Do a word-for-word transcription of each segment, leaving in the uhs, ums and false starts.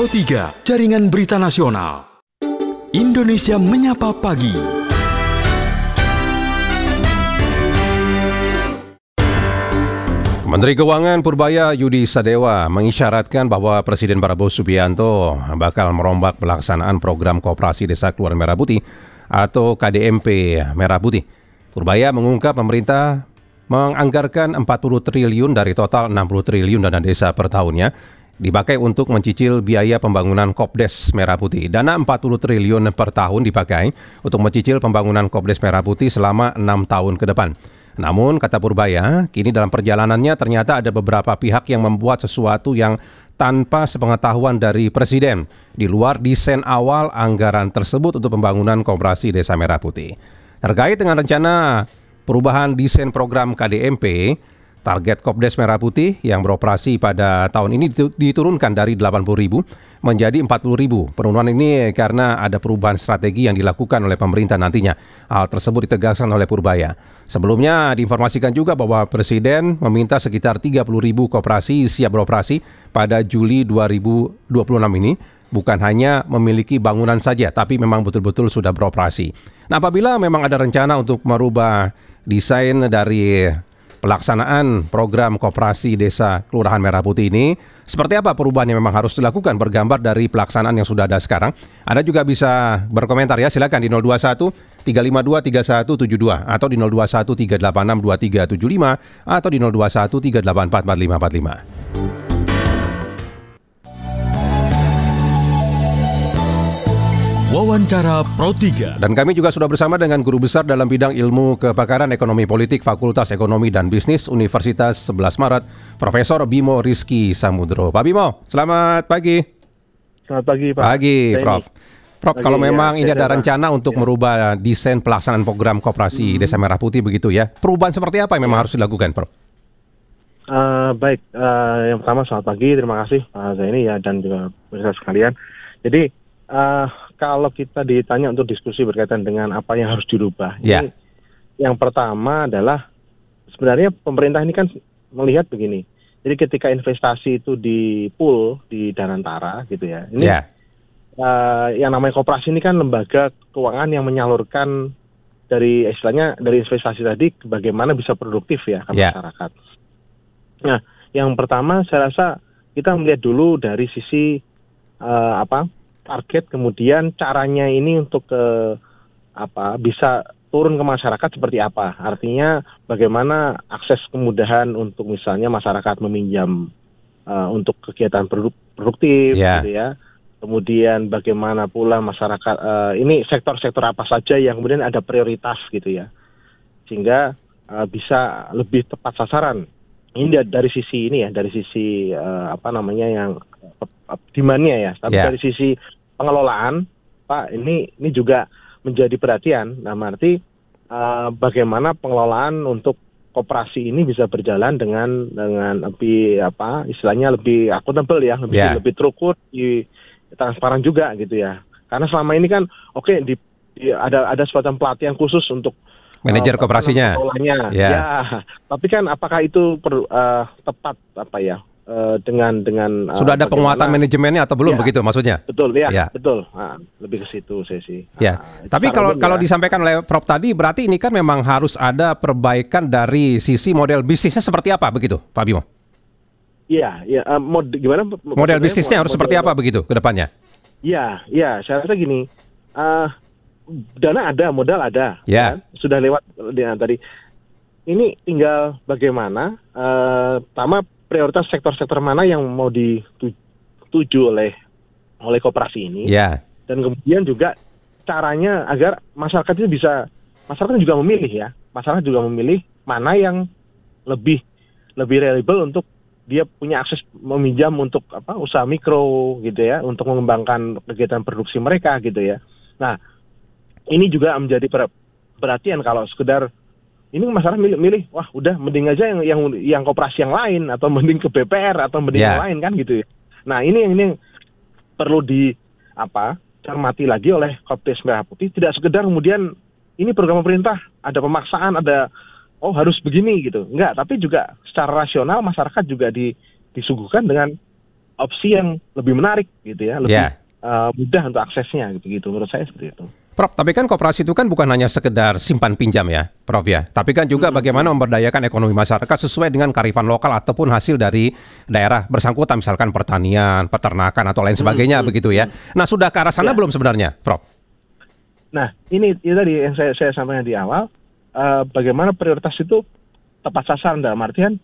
Pro tiga, Jaringan Berita Nasional. Indonesia Menyapa Pagi. Menteri Keuangan Purbaya Yudi Sadewa mengisyaratkan bahwa Presiden Prabowo Subianto bakal merombak pelaksanaan program Koperasi Desa Kelurahan Merah Putih atau K D M P Merah Putih. Purbaya mengungkap pemerintah menganggarkan empat puluh triliun dari total enam puluh triliun dana desa per tahunnya dipakai untuk mencicil biaya pembangunan Kopdes Merah Putih. Dana empat puluh triliun per tahun dipakai untuk mencicil pembangunan Kopdes Merah Putih selama enam tahun ke depan. Namun, kata Purbaya, kini dalam perjalanannya ternyata ada beberapa pihak yang membuat sesuatu yang tanpa sepengetahuan dari Presiden, di luar desain awal anggaran tersebut untuk pembangunan Koperasi Desa Merah Putih. Terkait dengan rencana perubahan desain program K D M P, target Kopdes Merah Putih yang beroperasi pada tahun ini diturunkan dari delapan puluh ribu menjadi empat puluh ribu. Penurunan ini karena ada perubahan strategi yang dilakukan oleh pemerintah nantinya. Hal tersebut ditegaskan oleh Purbaya. Sebelumnya diinformasikan juga bahwa Presiden meminta sekitar tiga puluh ribu koperasi siap beroperasi pada Juli dua ribu dua puluh enam ini. Bukan hanya memiliki bangunan saja, tapi memang betul-betul sudah beroperasi. Nah, apabila memang ada rencana untuk merubah desain dari pelaksanaan program Koperasi Desa Kelurahan Merah Putih ini, seperti apa perubahan yang memang harus dilakukan bergambar dari pelaksanaan yang sudah ada sekarang? Anda juga bisa berkomentar ya, silakan di nol dua satu tiga lima dua tiga satu tujuh dua atau di nol dua satu tiga delapan enam dua tiga tujuh lima atau di nol dua satu tiga delapan empat empat lima empat lima. Wawancara Pro tiga. Dan kami juga sudah bersama dengan Guru Besar dalam bidang ilmu kepakaran ekonomi politik Fakultas Ekonomi dan Bisnis Universitas sebelas Maret, Profesor Bimo Rizky Samudro. Pak Bimo, selamat pagi. Selamat pagi, Pak. Pagi, Prof. Prof, pagi, kalau memang ya, ini ya, ada ya, rencana Pak. untuk ya. merubah desain pelaksanaan program Koperasi hmm. Desa Merah Putih begitu ya, perubahan seperti apa yang memang harus dilakukan, Prof? Uh, baik, uh, yang pertama selamat pagi, terima kasih Pak Zaini ya dan juga pemirsa sekalian. Jadi, uh, kalau kita ditanya untuk diskusi berkaitan dengan apa yang harus dirubah, yeah. ini yang pertama adalah sebenarnya pemerintah ini kan melihat begini. Jadi ketika investasi itu di pool di Danantara gitu ya, ini yeah. uh, yang namanya koperasi ini kan lembaga keuangan yang menyalurkan dari istilahnya dari investasi tadi bagaimana bisa produktif ya ke yeah. masyarakat. Nah, yang pertama saya rasa kita melihat dulu dari sisi uh, apa? target, kemudian caranya ini untuk ke apa bisa turun ke masyarakat seperti apa. Artinya bagaimana akses kemudahan untuk misalnya masyarakat meminjam uh, untuk kegiatan produk, produktif yeah. gitu ya. Kemudian bagaimana pula masyarakat uh, ini sektor-sektor apa saja yang kemudian ada prioritas gitu ya. Sehingga uh, bisa lebih tepat sasaran. Ini dari sisi ini ya, dari sisi uh, apa namanya yang demand-nya ya, tapi yeah. dari sisi pengelolaan, Pak, ini ini juga menjadi perhatian. Nah, berarti uh, bagaimana pengelolaan untuk koperasi ini bisa berjalan dengan dengan lebih apa, istilahnya lebih akuntabel ya, lebih yeah. lebih terukur, lebih transparan juga gitu ya. Karena selama ini kan, oke, okay, di, di ada ada semacam pelatihan khusus untuk manajer uh, koperasinya. Yeah. Ya, tapi kan apakah itu per, uh, tepat apa ya? Uh, dengan dengan sudah uh, ada penguatan manajemennya atau belum ya, begitu maksudnya? Betul ya, ya. betul. Nah, lebih ke situ saya sih. Ya. Nah, tapi kalau kalau ya. disampaikan oleh Prof tadi berarti ini kan memang harus ada perbaikan dari sisi model bisnisnya seperti apa begitu, Pak Bimo? Iya, ya. Uh, mod, gimana? Model bisnisnya model, harus model, seperti apa begitu ke depannya? Iya, iya. Saya rasa gini, uh, dana ada, modal ada, ya. Kan? Sudah lewat ya, tadi. Ini tinggal bagaimana, uh, pertama prioritas sektor-sektor mana yang mau dituju oleh oleh koperasi ini, yeah. dan kemudian juga caranya agar masyarakat itu bisa masyarakat juga memilih ya, masyarakat juga memilih mana yang lebih lebih reliable untuk dia punya akses meminjam untuk apa usaha mikro gitu ya, untuk mengembangkan kegiatan produksi mereka gitu ya. Nah, ini juga menjadi perhatian kalau sekedar ini masyarakat milih-milih, wah udah mending aja yang yang yang koperasi yang lain atau mending ke B P R atau mending yeah. yang lain kan gitu ya. Nah ini yang ini perlu di apa cermati lagi oleh Kopdes Merah Putih. Tidak sekedar kemudian ini program pemerintah ada pemaksaan, ada oh harus begini gitu, enggak. Tapi juga secara rasional masyarakat juga di, disuguhkan dengan opsi yang lebih menarik gitu ya, lebih Ya. uh, mudah untuk aksesnya gitu-gitu. Menurut saya seperti itu. Prof, tapi kan koperasi itu kan bukan hanya sekedar simpan pinjam ya, Prof ya. Tapi kan juga Hmm. bagaimana memberdayakan ekonomi masyarakat sesuai dengan kearifan lokal ataupun hasil dari daerah bersangkutan, misalkan pertanian, peternakan atau lain sebagainya Hmm. begitu ya. Nah, sudah ke arah sana Ya. belum sebenarnya, Prof? Nah, ini itu tadi yang saya, saya sampaikan di awal, uh, bagaimana prioritas itu tepat sasaran dalam artian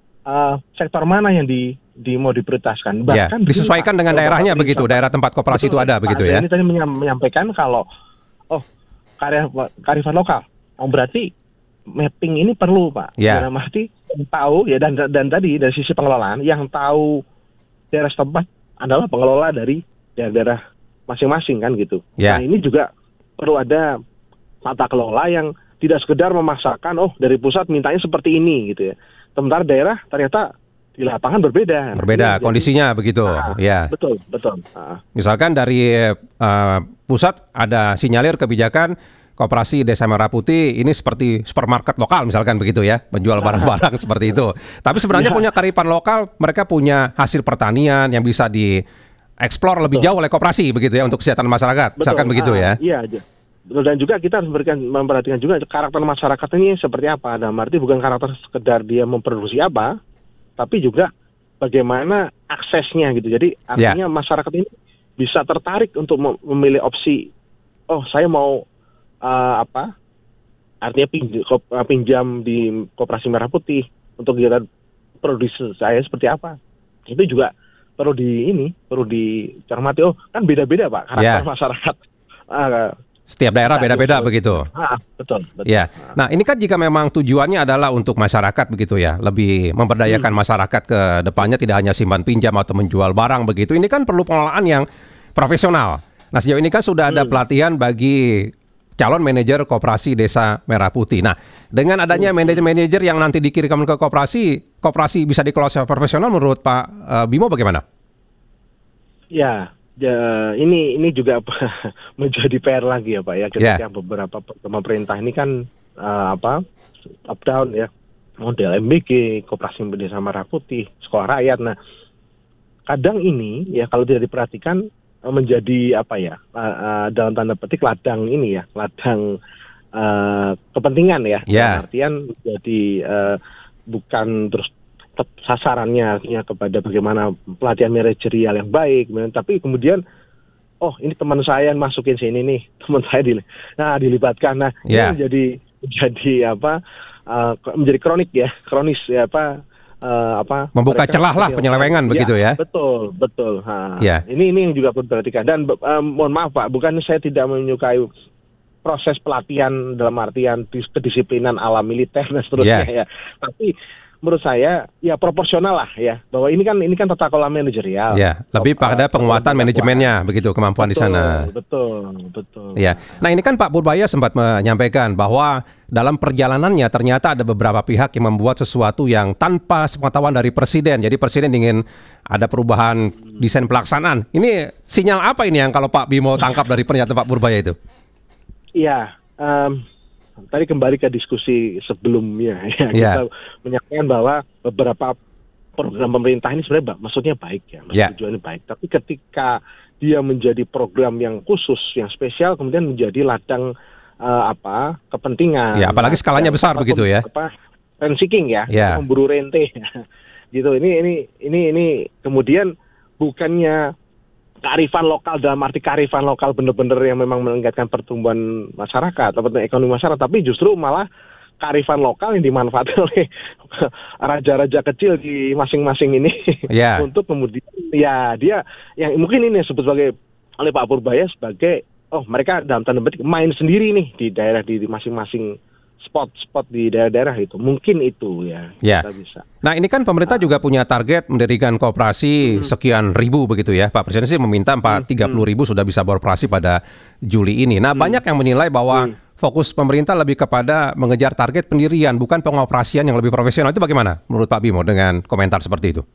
uh, sektor mana yang di, di mau diprioritaskan. Ya, Bahkan begini, disesuaikan Pak, dengan kalau daerahnya Bapak begitu, Rizal- daerah tempat koperasi itu Betul, ada Pak begitu Anda ya. Ini tadi menyam- menyampaikan kalau oh karya kearifan lokal, oh berarti mapping ini perlu Pak. Ya. Dalam arti yang tahu ya dan dan tadi dari sisi pengelolaan yang tahu daerah setempat adalah pengelola dari daerah-daerah masing-masing kan gitu. Ya. Nah ini juga perlu ada tata kelola yang tidak sekedar memaksakan oh dari pusat mintanya seperti ini gitu ya. Sementara daerah ternyata di lapangan berbeda. Berbeda Jadi- kondisinya begitu. Ah, Ya. Betul, betul. Ah. Misalkan dari uh, pusat ada sinyalir kebijakan Koperasi Desa Merah Putih ini seperti supermarket lokal misalkan begitu ya, menjual barang-barang seperti itu. Tapi sebenarnya Ya. punya kearifan lokal, mereka punya hasil pertanian yang bisa dieksplor lebih Betul. jauh oleh koperasi begitu ya untuk kesejahteraan masyarakat. Misalkan begitu Ah, ya. Iya aja. Betul, dan juga kita harus memberikan memperhatikan juga karakter masyarakat ini seperti apa. Dalam arti bukan karakter sekedar dia memproduksi apa, tapi juga bagaimana aksesnya gitu. Jadi artinya masyarakat ini bisa tertarik untuk mem- memilih opsi. Oh, saya mau uh, apa? Artinya pinjam, pinjam di Koperasi Merah Putih untuk kegiatan produksi saya seperti apa. Itu juga perlu di ini, perlu dicermati. Oh, kan beda-beda Pak karakter Ya. masyarakat. Ah, Setiap daerah Nah, beda-beda betul. begitu. ah, betul, betul. Ya. Nah, ini kan jika memang tujuannya adalah untuk masyarakat begitu ya, lebih memberdayakan Hmm. masyarakat ke depannya tidak hanya simpan pinjam atau menjual barang begitu. Ini kan perlu pengelolaan yang profesional. Nah, sejauh ini kan sudah ada Hmm. pelatihan bagi calon manajer Koperasi Desa Merah Putih. Nah, dengan adanya Hmm. manajer-manajer yang nanti dikirimkan ke koperasi, koperasi bisa dikelola secara profesional menurut Pak eh, Bimo bagaimana? Ya, ya, ini ini juga menjadi P R lagi ya Pak ya, ketika beberapa pemerintah ini kan uh, apa top down ya, model M B G, Koperasi Desa Merah Putih, Sekolah Rakyat. Nah, kadang ini ya kalau tidak diperhatikan uh, menjadi apa ya, uh, uh, dalam tanda petik ladang ini ya, ladang uh, kepentingan ya, Ya. dalam artian jadi uh, bukan terus tetap sasarannya artinya kepada bagaimana pelatihan manajerial yang baik, tapi kemudian oh ini teman saya yang masukin sini nih, teman saya di, nah dilibatkan, nah Ya. ini menjadi menjadi apa uh, menjadi kronik ya, kronis ya apa uh, apa Membuka mereka celah lah seperti- penyelewengan begitu ya. Betul, betul. Ha, Ya. Ini ini yang juga perlu diperhatikan dan uh, mohon maaf Pak, bukan saya tidak menyukai proses pelatihan dalam artian dis- kedisiplinan ala militer dan seterusnya Ya. ya. Tapi menurut saya ya proporsional lah ya, bahwa ini kan ini kan tata kelola manajerial. Ya, lebih pada Uh, penguatan keuangan. manajemennya begitu, kemampuan di Betul, sana. Betul, betul. Ya, nah ini kan Pak Purbaya sempat menyampaikan bahwa dalam perjalanannya ternyata ada beberapa pihak yang membuat sesuatu yang tanpa sepengetahuan dari Presiden. Jadi Presiden ingin ada perubahan desain pelaksanaan. Ini sinyal apa ini yang kalau Pak Bimo tangkap dari pernyataan Pak Purbaya itu? Iya, em, tadi kembali ke diskusi sebelumnya ya, Ya. kita menyampaikan bahwa beberapa program pemerintah ini sebenarnya ba- maksudnya baik ya, maksud Ya. tujuannya baik. Tapi ketika dia menjadi program yang khusus, yang spesial, kemudian menjadi ladang eh, apa kepentingan. Ya, apalagi skalanya ladang, besar apa, begitu ya. Apa rent seeking ya, Ya. memburu rente, gitu. Ini ini ini ini kemudian bukannya kearifan lokal dalam arti kearifan lokal benar-benar yang memang meningkatkan pertumbuhan masyarakat atau ekonomi masyarakat, tapi justru malah kearifan lokal yang dimanfaatkan oleh raja-raja kecil di masing-masing ini Ya. untuk kemudian ya dia yang mungkin ini disebut sebagai oleh Pak Purbaya sebagai oh mereka dalam tanda petik main sendiri nih di daerah di, di masing-masing spot-spot di daerah-daerah itu, mungkin itu ya, Ya. kita bisa. Nah ini kan pemerintah juga punya target mendirikan koperasi sekian ribu begitu ya. Pak Presiden sih meminta empat tiga puluh ribu sudah bisa beroperasi pada Juli ini. Nah banyak yang menilai bahwa fokus pemerintah lebih kepada mengejar target pendirian bukan pengoperasian yang lebih profesional. Itu bagaimana menurut Pak Bimo dengan komentar seperti itu?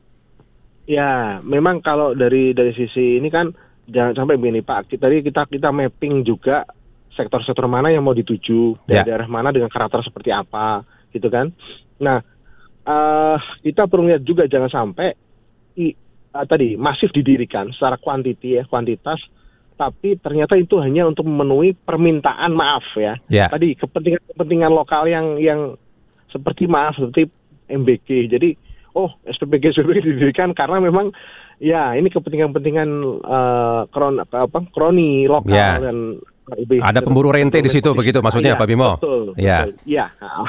Ya, memang kalau dari dari sisi ini kan jangan sampai begini Pak. Kita tadi kita kita mapping juga sektor-sektor mana yang mau dituju, Ya. daerah mana dengan karakter seperti apa, gitu kan. Nah, eh kita perlu lihat juga jangan sampai i, uh, tadi masif didirikan secara kuantiti ya, kuantitas, tapi ternyata itu hanya untuk memenuhi permintaan maaf ya. Yeah. Tadi kepentingan-kepentingan lokal yang yang seperti maaf seperti M B G. Jadi oh S P B G S P B G didirikan karena memang ya ini kepentingan-kepentingan uh, kron apa kroni lokal yeah. dan lebih ada pemburu rente di situ begitu maksudnya, ya, Pak Bimo? Betul. Ya. Betul. Ya.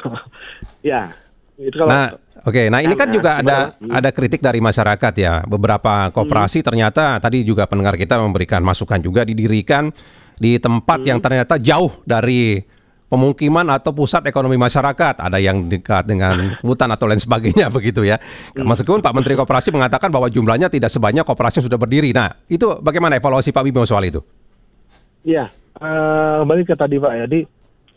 Ya. Itu kalau nah, oke. Okay. Nah, ini kan juga ada hmm. ada kritik dari masyarakat ya. Beberapa koperasi hmm. ternyata tadi juga pendengar kita memberikan masukan juga didirikan di tempat hmm. yang ternyata jauh dari pemukiman atau pusat ekonomi masyarakat. Ada yang dekat dengan hutan atau lain sebagainya begitu ya. Meskipun Pak Menteri Koperasi mengatakan bahwa jumlahnya tidak sebanyak koperasi yang sudah berdiri. Nah, itu bagaimana evaluasi Pak Bimo soal itu? Iya, uh, balik ke tadi Pak. Jadi,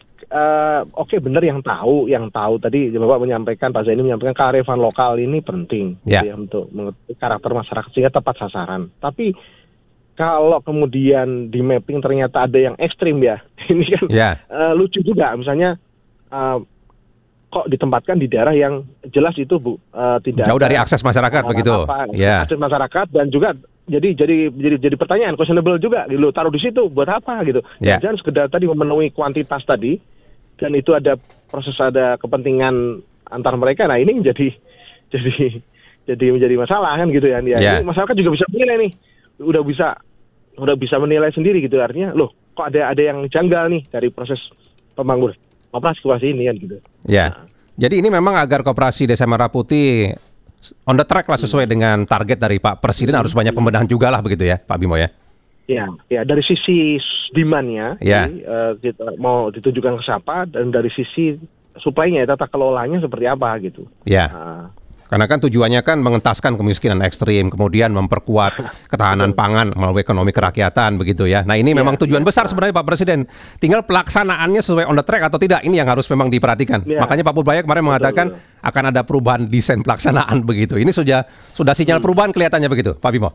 uh, oke okay, benar yang tahu, yang tahu tadi Bapak menyampaikan, Pak Zaini menyampaikan kearifan lokal ini penting yeah. ya, untuk mengerti karakter masyarakat sehingga tepat sasaran. Tapi kalau kemudian di mapping ternyata ada yang ekstrim ya, ini kan yeah. uh, lucu juga. Misalnya uh, kok ditempatkan di daerah yang jelas itu bu uh, tidak jauh dari akses masyarakat begitu, ya. Akses masyarakat dan juga Jadi jadi jadi jadi pertanyaan questionable juga, gitu. Taruh di situ buat apa gitu? Yeah. Jangan sekedar tadi memenuhi kuantitas tadi, dan itu ada proses ada kepentingan antar mereka. Nah ini menjadi jadi jadi menjadi masalah kan gitu ya. Yeah. Ini masyarakat juga bisa menilai nih, udah bisa udah bisa menilai sendiri gitu. Artinya, loh kok ada ada yang janggal nih dari proses pembangunan operasi koperasi ini kan gitu. Ya. Yeah. Nah. Jadi ini memang agar koperasi Desa Merah Putih on the track lah sesuai dengan target dari Pak Presiden hmm. harus banyak pembenahan juga lah begitu ya Pak Bimo ya? Ya, ya dari sisi demand-nya ya. Jadi, uh, kita mau ditujukan ke siapa dan dari sisi supply-nya tata kelolanya seperti apa gitu. Ya. Uh, Karena kan tujuannya kan mengentaskan kemiskinan ekstrim, kemudian memperkuat ketahanan pangan melalui ekonomi kerakyatan begitu ya. Nah ini ya, memang tujuan ya, besar sebenarnya Pak Presiden. Tinggal pelaksanaannya sesuai on the track atau tidak, ini yang harus memang diperhatikan. Ya. Makanya Pak Purbaya kemarin betul, mengatakan betul. akan ada perubahan desain pelaksanaan begitu. Ini sudah sudah sinyal hmm. perubahan kelihatannya begitu, Pak Bimo.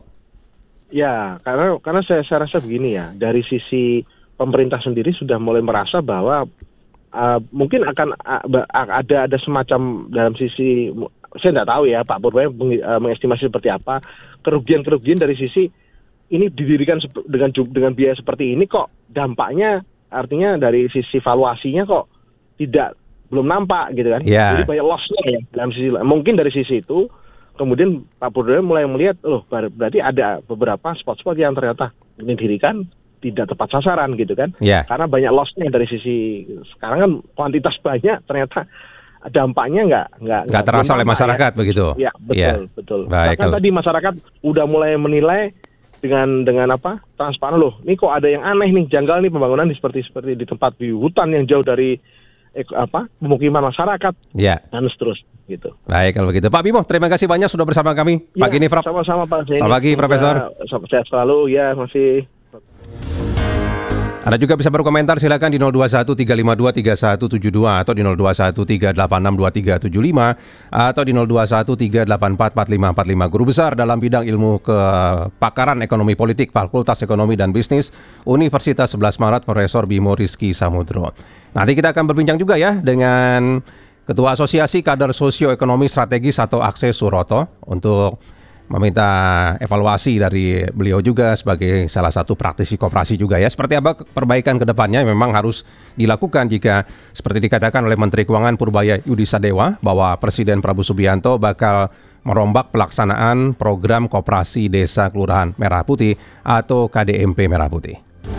Ya, karena karena saya, saya rasa begini ya, dari sisi pemerintah sendiri sudah mulai merasa bahwa uh, mungkin akan uh, ada ada semacam dalam sisi saya tidak tahu ya Pak Purbaya mengestimasi seperti apa kerugian-kerugian dari sisi ini didirikan dengan dengan biaya seperti ini kok dampaknya artinya dari sisi valuasinya kok tidak belum nampak gitu kan. Yeah. Jadi banyak loss-nya ya dalam sisi mungkin dari sisi itu kemudian Pak Purbaya mulai melihat loh berarti ada beberapa spot-spot yang ternyata didirikan tidak tepat sasaran gitu kan. Yeah. Karena banyak loss-nya dari sisi sekarang kan kuantitas banyak ternyata dampaknya nggak nggak nggak terasa oleh masyarakat ya. Begitu. Ya betul ya. betul. Baik, Bahkan tadi masyarakat udah mulai menilai dengan dengan apa transparan loh. Ini kok ada yang aneh nih, janggal nih pembangunan di seperti seperti di tempat di hutan yang jauh dari eh, apa pemukiman masyarakat. Ya. Dan seterusnya gitu. Baik kalau begitu. Pak Bimo, terima kasih banyak sudah bersama kami ya, pagi ini, Prof. Sama-sama Pak. Selamat pagi, Profesor. Sehat selalu ya masih. Anda juga bisa berkomentar silakan di nol dua satu tiga lima dua tiga satu tujuh dua atau di nol dua satu tiga delapan enam dua tiga tujuh lima atau di nol dua satu tiga delapan empat empat lima empat lima. Guru besar dalam bidang ilmu kepakaran ekonomi politik Fakultas Ekonomi dan Bisnis Universitas sebelas Maret Profesor Bimo Rizky Samudro. Nanti kita akan berbincang juga ya dengan Ketua Asosiasi Kader Sosioekonomi Strategis atau Akses Suroto untuk meminta evaluasi dari beliau juga sebagai salah satu praktisi koperasi juga ya. Seperti apa perbaikan ke depannya memang harus dilakukan jika seperti dikatakan oleh Menteri Keuangan Purbaya Yudi Sadewa bahwa Presiden Prabowo Subianto bakal merombak pelaksanaan program Koperasi Desa Kelurahan Merah Putih atau K D M P Merah Putih.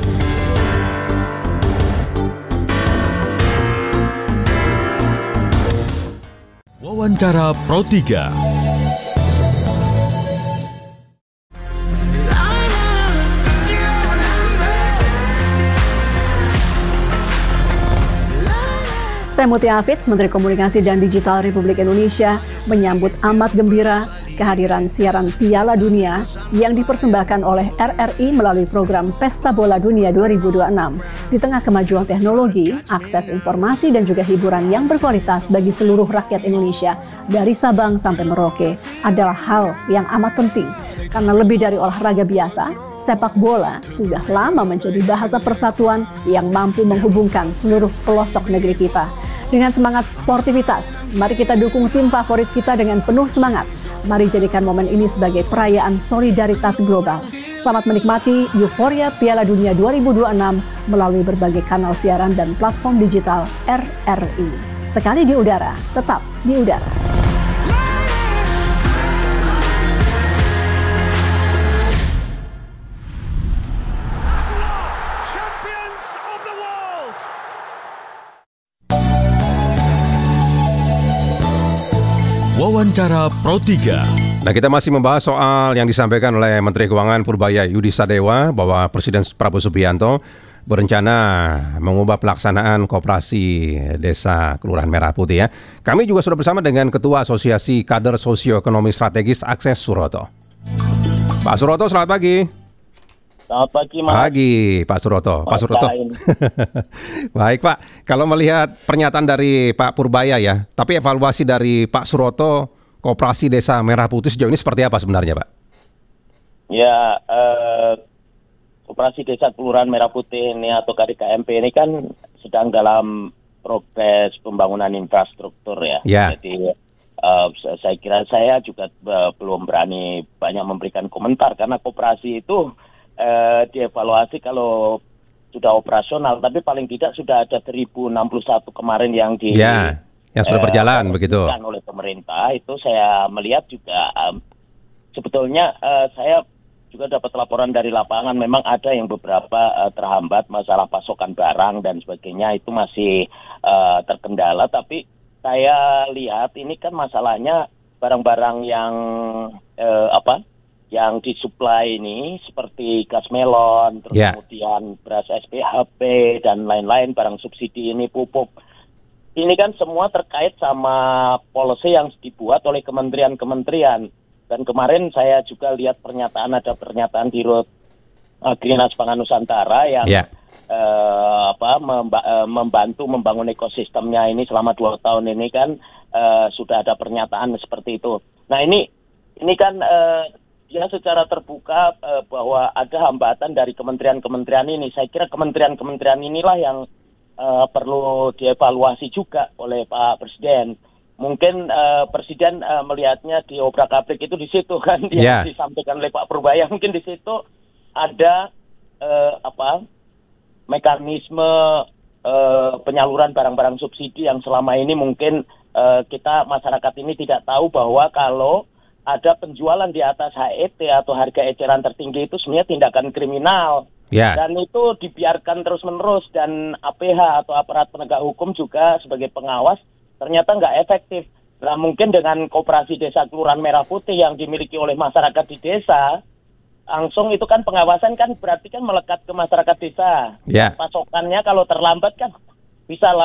Wawancara Pro tiga. Saya Mutia Hafid, Menteri Komunikasi dan Digital Republik Indonesia, menyambut amat gembira kehadiran siaran Piala Dunia yang dipersembahkan oleh R R I melalui program Pesta Bola Dunia dua ribu dua puluh enam. Di tengah kemajuan teknologi, akses informasi dan juga hiburan yang berkualitas bagi seluruh rakyat Indonesia dari Sabang sampai Merauke adalah hal yang amat penting. Karena lebih dari olahraga biasa, sepak bola sudah lama menjadi bahasa persatuan yang mampu menghubungkan seluruh pelosok negeri kita. Dengan semangat sportivitas, mari kita dukung tim favorit kita dengan penuh semangat. Mari jadikan momen ini sebagai perayaan solidaritas global. Selamat menikmati euforia Piala Dunia dua ribu dua puluh enam melalui berbagai kanal siaran dan platform digital R R I. Sekali di udara, tetap di udara. Wawancara Pro tiga. Nah, kita masih membahas soal yang disampaikan oleh Menteri Keuangan Purbaya Yudi Sadewa bahwa Presiden Prabowo Subianto berencana mengubah pelaksanaan koperasi desa Kelurahan Merah Putih ya. Kami juga sudah bersama dengan Ketua Asosiasi Kader Sosioekonomi Strategis Akses Suroto. Pak Suroto, selamat pagi. Selamat pagi, Mas. Pagi, Pak Suroto. Pak Suroto. Baik, Pak. Kalau melihat pernyataan dari Pak Purbaya ya, tapi evaluasi dari Pak Suroto, Koperasi Desa Merah Putih sejauh ini seperti apa sebenarnya, Pak? Ya, eh, Koperasi Desa Kelurahan Merah Putih ini atau K D K M P ini kan sedang dalam progres pembangunan infrastruktur ya. Ya. Jadi eh, saya kira saya juga eh, belum berani banyak memberikan komentar karena koperasi itu eh, dievaluasi kalau sudah operasional, tapi paling tidak sudah ada seribu enam puluh satu kemarin yang di Ya. Yang sudah berjalan eh, begitu oleh pemerintah. Itu saya melihat juga um, sebetulnya uh, saya juga dapat laporan dari lapangan memang ada yang beberapa uh, terhambat masalah pasokan barang dan sebagainya itu masih uh, terkendala, tapi saya lihat ini kan masalahnya barang-barang yang uh, apa yang disuplai ini seperti gas melon, terus yeah. kemudian beras S P H P dan lain-lain, barang subsidi ini, pupuk. Ini kan semua terkait sama policy yang dibuat oleh kementerian-kementerian. Dan kemarin saya juga lihat pernyataan, ada pernyataan di Rut Agrinas Pangan Nusantara yang yeah. eh, apa, memba, eh, membantu membangun ekosistemnya ini selama dua tahun ini kan eh, sudah ada pernyataan seperti itu. Nah ini ini kan eh, dia secara terbuka eh, bahwa ada hambatan dari kementerian-kementerian ini. Saya kira kementerian-kementerian inilah yang Uh, perlu dievaluasi juga oleh Pak Presiden. Mungkin uh, Presiden uh, melihatnya di obrak-abrik itu di situ kan Yeah. yang disampaikan oleh Pak Purbaya. Mungkin di situ ada uh, apa mekanisme uh, penyaluran barang-barang subsidi yang selama ini mungkin uh, kita masyarakat ini tidak tahu bahwa kalau ada penjualan di atas H E T atau harga eceran tertinggi itu sebenarnya tindakan kriminal. Yeah. Dan itu dibiarkan terus-menerus dan A P H atau aparat penegak hukum juga sebagai pengawas ternyata nggak efektif. Nah mungkin dengan Koperasi Desa Kelurahan Merah Putih yang dimiliki oleh masyarakat di desa, langsung itu kan pengawasan kan berarti kan melekat ke masyarakat desa. Yeah. Pasokannya kalau terlambat kan bisa